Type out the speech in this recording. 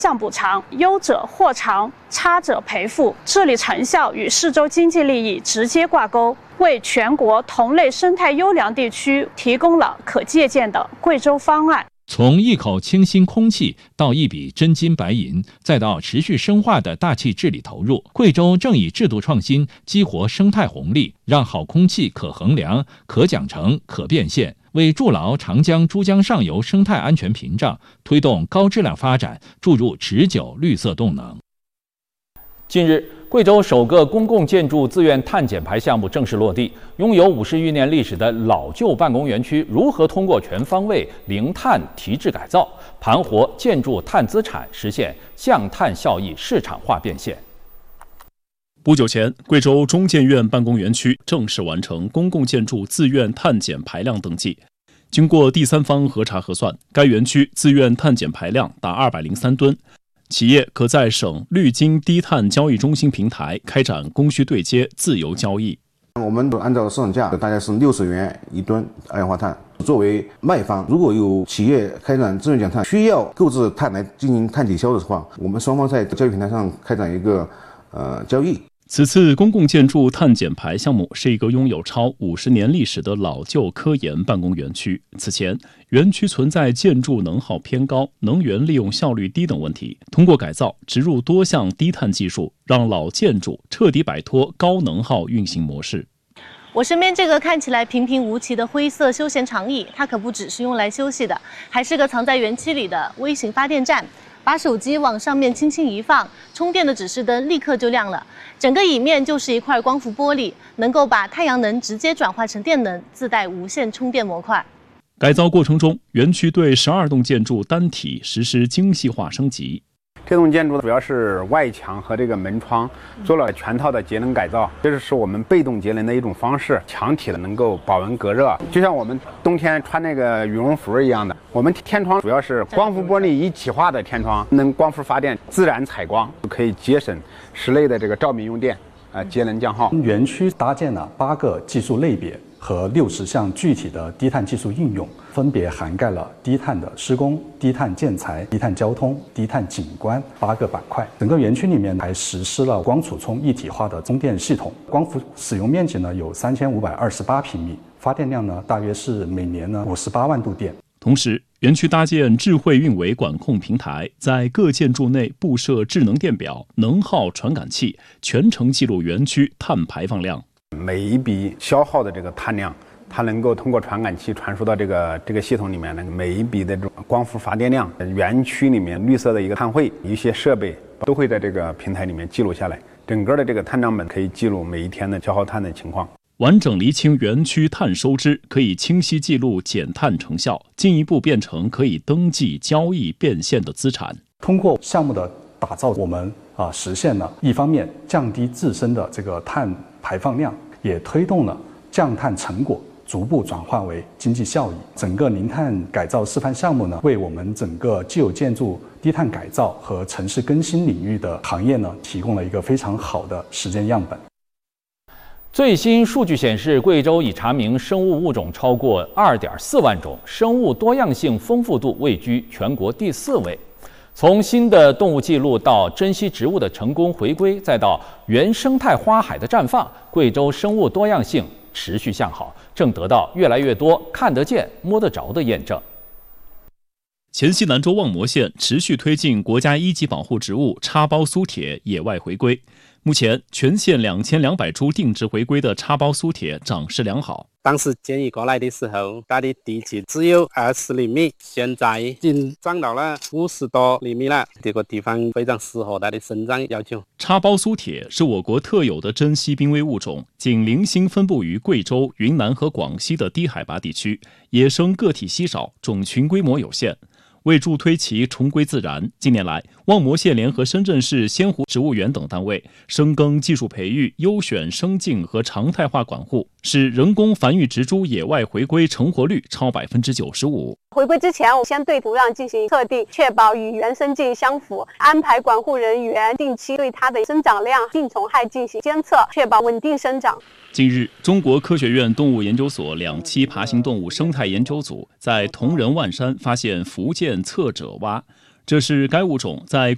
项补偿，优者获偿，差者赔付，治理成效与市州经济利益直接挂钩，为全国同类生态优良地区提供了可借鉴的贵州方案。 从一口清新空气到一笔真金白银，再到持续深化的大气治理投入，贵州正以制度创新激活生态红利，让好空气可衡量、可奖惩、可变现，为筑牢长江、珠江上游生态安全屏障，推动高质量发展注入持久绿色动能。近日，贵州首个公共建筑自愿碳减排项目正式落地。拥有50余年历史的老旧办公园区，如何通过全方位零碳提质改造，盘活建筑碳资产，实现降碳效益市场化变现？ 不久前，贵州中建院办公园区正式完成公共建筑自愿碳减排量登记。经过第三方核查核算，该园区自愿碳减排量达203吨。企业可在省绿金低碳交易中心平台开展供需对接自由交易。 我们按照市场价大概是60元一吨二氧化碳。作为卖方，如果有企业开展自愿减碳，需要购置碳来进行碳抵消的话，我们双方在交易平台上开展一个交易。 此次公共建筑碳减排项目是一个拥有超50年历史的老旧科研办公园区。此前，园区存在建筑能耗偏高、能源利用效率低等问题。通过改造，植入多项低碳技术，让老建筑彻底摆脱高能耗运行模式。 我身边这个看起来平平无奇的灰色休闲长椅，它可不只是用来休息的，还是个藏在园区里的微型发电站。把手机往上面轻轻一放，充电的指示灯立刻就亮了。整个椅面就是一块光伏玻璃，能够把太阳能直接转化成电能，自带无线充电模块。 改造过程中，园区对12栋建筑单体实施精细化升级。 这栋建筑主要是外墙和这个门窗做了全套的节能改造，这是我们被动节能的一种方式。墙体能够保温隔热，就像我们冬天穿那个羽绒服一样的。我们天窗主要是光伏玻璃一体化的天窗，能光伏发电，自然采光，可以节省室内的这个照明用电，节能降耗。 园区搭建了8个技术类别和60项具体的低碳技术应用，分别涵盖了低碳的施工、低碳建材、低碳交通、低碳景观8个板块。整个园区里面还实施了光储充一体化的供电系统，光伏使用面积呢有3528平米，发电量呢大约是每年呢58万度电。 同时，园区搭建智慧运维管控平台，在各建筑内布设智能电表、能耗传感器，全程记录园区碳排放量。 每一笔消耗的这个碳量，它能够通过传感器传输到这个系统里面，每一笔的这种光伏发电量，园区里面绿色的一个碳汇，一些设备都会在这个平台里面记录下来。整个的这个碳账本可以记录每一天的消耗碳的情况， 完整厘清园区碳收支，可以清晰记录减碳成效，进一步变成可以登记、交易、变现的资产。 通过项目的打造，我们实现了一方面降低自身的这个碳排放量，也推动了降碳成果逐步转化为经济效益。整个零碳改造示范项目呢，为我们整个既有建筑低碳改造和城市更新领域的行业呢，提供了一个非常好的实践样本。 最新数据显示，贵州已查明生物物种超过2.4万种，生物多样性丰富度位居全国第4位。从新的动物记录到珍稀植物的成功回归，再到原生态花海的绽放，贵州生物多样性持续向好，正得到越来越多看得见、摸得着的验证。 黔西南州望摩县持续推进国家1级保护植物插苞苏铁野外回归。目前，全县2200株定植回归的插苞苏铁长势良好。 当时建议过来的时候，它的地基只有20厘米，现在已经长到了50多厘米了。这个地方非常适合它的生长要求。 插苞苏铁是我国特有的珍稀濒危物种，仅零星分布于贵州、云南和广西的低海拔地区，野生个体稀少，种群规模有限。为助推其重归自然，近年来，望摩县联合深圳市仙湖植物园等单位深耕技术培育、优选生境和常态化管护，使人工繁育植株野外回归成活率超95%。 回归之前，我先对土壤进行测定，确保与原生境相符，安排管护人员定期对它的生长量、病虫害进行监测，确保稳定生长。 近日，中国科学院动物研究所2期爬行动物生态研究组在铜仁万山发现福建侧褶蛙，这是该物种在